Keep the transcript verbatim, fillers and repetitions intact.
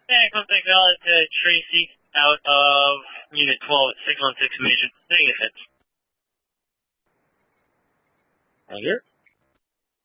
Hey, contact valid to Tracy out of Unit twelve at six one six Mission. Negative hits. Roger.